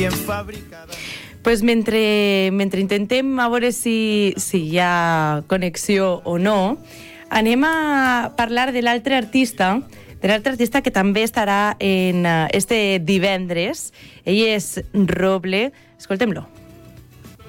Pues mentre intentem a veure si hi ha connexió o no, anem a parlar de l'altre artista que també estarà en este divendres. Ell és Roble. Escoltem-lo.